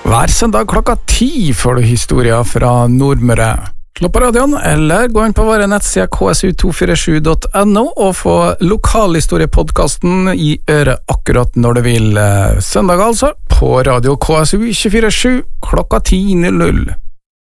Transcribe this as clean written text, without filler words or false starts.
Hver søndag klokka 10 får du historier fra Nordmøre. Slå på radioen, eller gå inn på våre nettsider ksu247.no og få lokalhistoriepodcasten i øret akkurat når du vil. Søndag altså, på radio KSU 247 klokka 10.00.